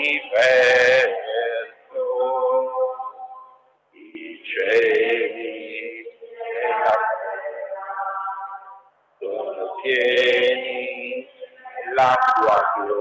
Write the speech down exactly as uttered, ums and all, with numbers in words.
dell'universo, i cieli e la terra sono pieni della tua gloria.